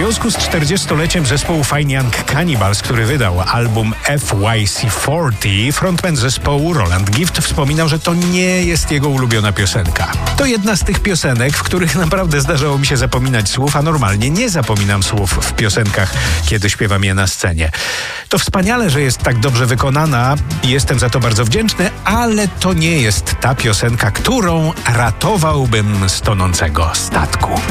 związku z 40-leciem zespołu Fine Young Cannibals, który wydał album FYC40, frontman zespołu Roland Gift wspominał, że to nie jest jego ulubiona piosenka. To jedna z tych piosenek, w których naprawdę zdarzało mi się zapominać słów, a normalnie nie zapominam słów w piosenkach, kiedy śpiewam je na scenie. To wspaniale, że jest tak dobrze wykonana i jestem za to bardzo wdzięczny, ale to nie jest ta piosenka, którą ratowałbym z tonącego statku.